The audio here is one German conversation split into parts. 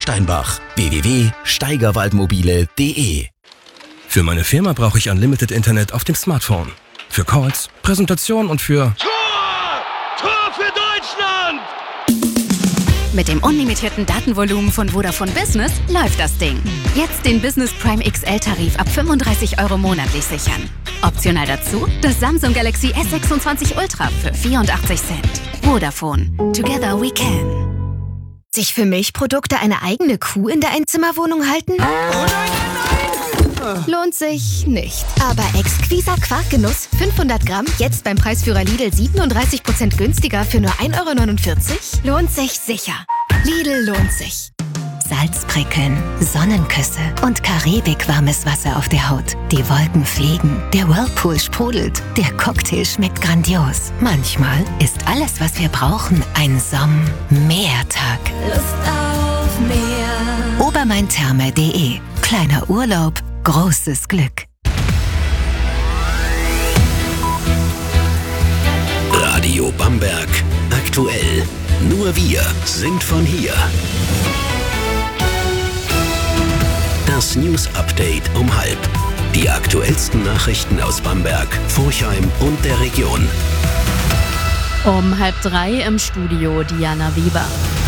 Steinbach. www.steigerwaldmobile.de. Für meine Firma brauche ich Unlimited Internet auf dem Smartphone. Für Calls, Präsentation und für... Tor für Deutschland! Mit dem unlimitierten Datenvolumen von Vodafone Business läuft das Ding. Jetzt den Business Prime XL-Tarif ab 35 € monatlich sichern. Optional dazu das Samsung Galaxy S26 Ultra für 84 Cent. Vodafone. Together we can. Sich für Milchprodukte eine eigene Kuh in der Einzimmerwohnung halten? Lohnt sich nicht. Aber exquiser Quarkgenuss 500 Gramm, jetzt beim Preisführer Lidl 37% günstiger für nur 1,49 € lohnt sich sicher. Lidl lohnt sich. Salzprickeln, Sonnenküsse und karibikwarmes Wasser auf der Haut. Die Wolken fliegen, der Whirlpool sprudelt, der Cocktail schmeckt grandios. Manchmal ist alles, was wir brauchen, ein Meertag. Lust auf Meer. Obermaintherme.de. Kleiner Urlaub, großes Glück. Radio Bamberg. Aktuell. Nur wir sind von hier. Das News Update um 12:30. Die aktuellsten Nachrichten aus Bamberg, Forchheim und der Region. Um 2:30 im Studio Diana Weber.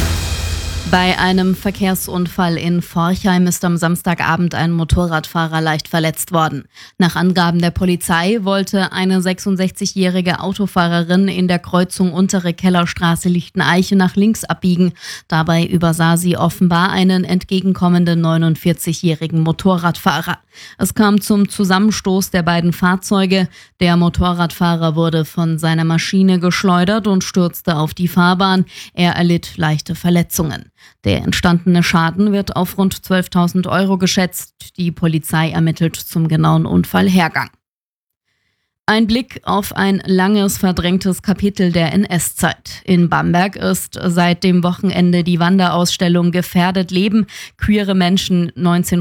Bei einem Verkehrsunfall in Forchheim ist am Samstagabend ein Motorradfahrer leicht verletzt worden. Nach Angaben der Polizei wollte eine 66-jährige Autofahrerin in der Kreuzung Untere Kellerstraße Lichteneiche nach links abbiegen. Dabei übersah sie offenbar einen entgegenkommenden 49-jährigen Motorradfahrer. Es kam zum Zusammenstoß der beiden Fahrzeuge. Der Motorradfahrer wurde von seiner Maschine geschleudert und stürzte auf die Fahrbahn. Er erlitt leichte Verletzungen. Der entstandene Schaden wird auf rund 12.000 € geschätzt. Die Polizei ermittelt zum genauen Unfallhergang. Ein Blick auf ein langes, verdrängtes Kapitel der NS-Zeit. In Bamberg ist seit dem Wochenende die Wanderausstellung Gefährdet Leben, queere Menschen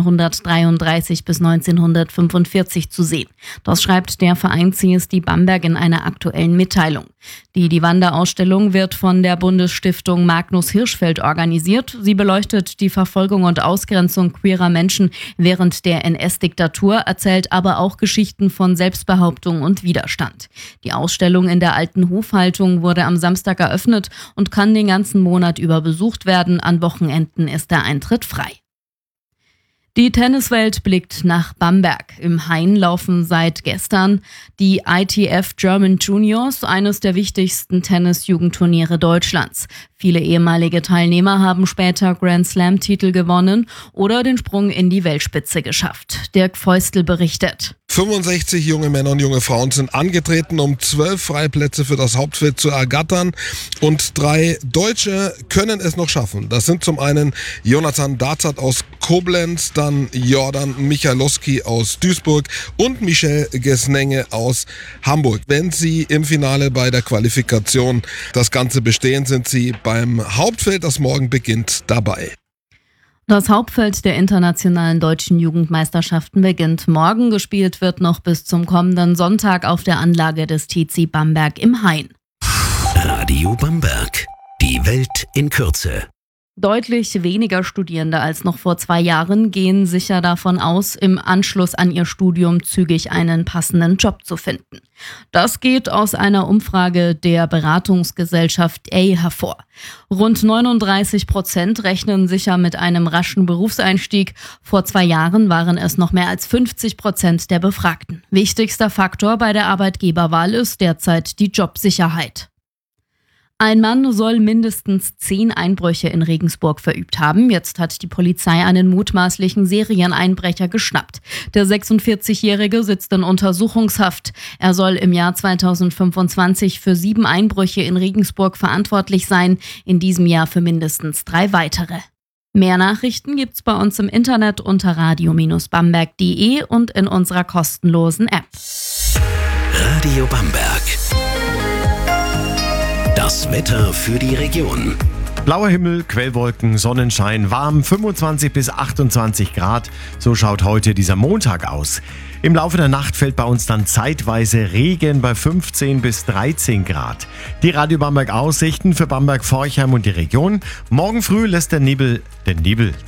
1933 bis 1945 zu sehen. Das schreibt der Verein CSD Bamberg in einer aktuellen Mitteilung. Die Wanderausstellung wird von der Bundesstiftung Magnus Hirschfeld organisiert. Sie beleuchtet die Verfolgung und Ausgrenzung queerer Menschen während der NS-Diktatur, erzählt aber auch Geschichten von Selbstbehauptung und Widerstand. Die Ausstellung in der Alten Hofhaltung wurde am Samstag eröffnet und kann den ganzen Monat über besucht werden. An Wochenenden ist der Eintritt frei. Die Tenniswelt blickt nach Bamberg. Im Hain laufen seit gestern die ITF German Juniors, eines der wichtigsten Tennis-Jugendturniere Deutschlands. Viele ehemalige Teilnehmer haben später Grand-Slam-Titel gewonnen oder den Sprung in die Weltspitze geschafft. Dirk Feustel berichtet. 65 junge Männer und junge Frauen sind angetreten, um 12 Freiplätze für das Hauptfeld zu ergattern. Und 3 Deutsche können es noch schaffen. Das sind zum einen Jonathan Darzat aus Koblenz, dann Jordan Michalowski aus Duisburg und Michel Gesnenge aus Hamburg. Wenn sie im Finale bei der Qualifikation das Ganze bestehen, sind sie beim Hauptfeld, das morgen beginnt, dabei. Das Hauptfeld der internationalen deutschen Jugendmeisterschaften beginnt morgen. Gespielt wird noch bis zum kommenden Sonntag auf der Anlage des TC Bamberg im Hain. Radio Bamberg. Die Welt in Kürze. Deutlich weniger Studierende als noch vor 2 Jahren gehen sicher davon aus, im Anschluss an ihr Studium zügig einen passenden Job zu finden. Das geht aus einer Umfrage der Beratungsgesellschaft A hervor. Rund 39% rechnen sicher mit einem raschen Berufseinstieg. Vor 2 Jahren waren es noch mehr als 50% der Befragten. Wichtigster Faktor bei der Arbeitgeberwahl ist derzeit die Jobsicherheit. Ein Mann soll mindestens 10 Einbrüche in Regensburg verübt haben. Jetzt hat die Polizei einen mutmaßlichen Serieneinbrecher geschnappt. Der 46-Jährige sitzt in Untersuchungshaft. Er soll im Jahr 2025 für 7 Einbrüche in Regensburg verantwortlich sein, in diesem Jahr für mindestens 3 weitere. Mehr Nachrichten gibt's bei uns im Internet unter radio-bamberg.de und in unserer kostenlosen App. Radio Bamberg. Das Wetter für die Region. Blauer Himmel, Quellwolken, Sonnenschein, warm, 25 bis 28 Grad. So schaut heute dieser Montag aus. Im Laufe der Nacht fällt bei uns dann zeitweise Regen bei 15 bis 13 Grad. Die Radio Bamberg Aussichten für Bamberg, Forchheim und die Region. Morgen früh lässt der Nebel